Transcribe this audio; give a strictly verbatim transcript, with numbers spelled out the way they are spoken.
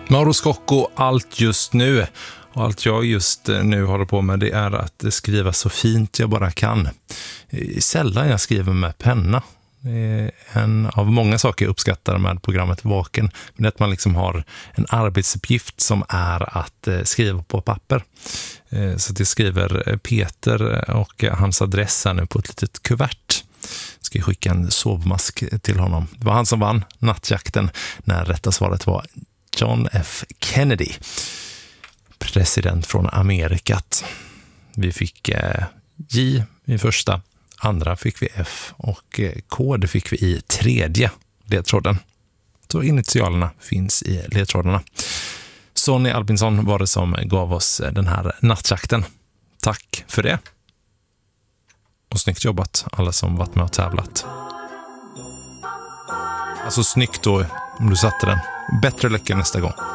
Mauro Scocco, allt just nu. Och allt jag just nu håller på med, det är att skriva så fint jag bara kan. Sällan jag skriver med penna. En av många saker jag uppskattar med programmet Vaken, men det är att man liksom har en arbetsuppgift som är att skriva på papper. Så det skriver Peter och hans adress här nu på ett litet kuvert. Ska jag skicka en sovmask till honom. Det var han som vann nattjakten när rätta svaret var John F. Kennedy, president från Amerikat. Vi fick eh, J i första, andra fick vi F och eh, K det fick vi i tredje ledtråden. Så initialerna finns i ledtrådarna. Sonny Albinsson var det som gav oss den här nattjakten. Tack för det. Och snyggt jobbat alla som varit med och tävlat. Alltså snyggt då om du satte den. Bättre lycka nästa gång.